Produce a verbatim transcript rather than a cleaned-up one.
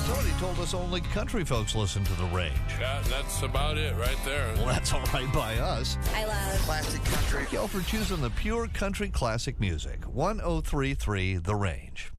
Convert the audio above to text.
Somebody told us only country folks listen to The Range. Yeah, that's about it right there. Well, that's all right by us. I love classic country. Thank y'all for choosing the pure country classic music. one oh three point three The Range.